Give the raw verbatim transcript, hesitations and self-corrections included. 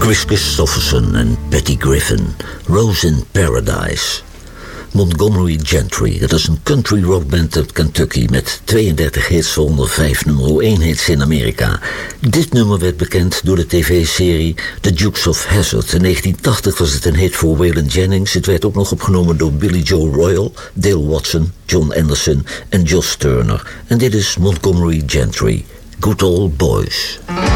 Kris Kristofferson en Patty Griffin, Rose in Paradise. Montgomery Gentry, dat is een country rockband uit Kentucky met tweeëndertig hits, waaronder vijf nummer één hits in Amerika. Dit nummer werd bekend door de tv-serie The Dukes of Hazzard. In negentien tachtig was het een hit voor Waylon Jennings. Het werd ook nog opgenomen door Billy Joe Royal, Dale Watson, John Anderson en Josh Turner. En dit is Montgomery Gentry, Good Old Boys.